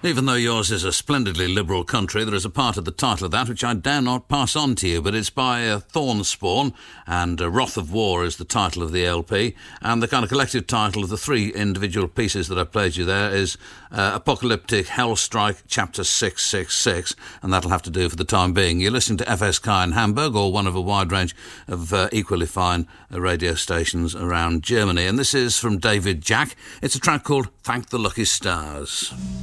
Even though yours is a splendidly liberal country, there is a part of the title of that which I dare not pass on to you, but it's by Thornspawn, and Wrath of War is the title of the LP, and the kind of collective title of the three individual pieces that I played you there is Apocalyptic Hellstrike Chapter 666, and that'll have to do for the time being. You're listening to FSK in Hamburg, or one of a wide range of equally fine radio stations around Germany, and this is from David Jack. It's a track called Thank the Lucky Stars.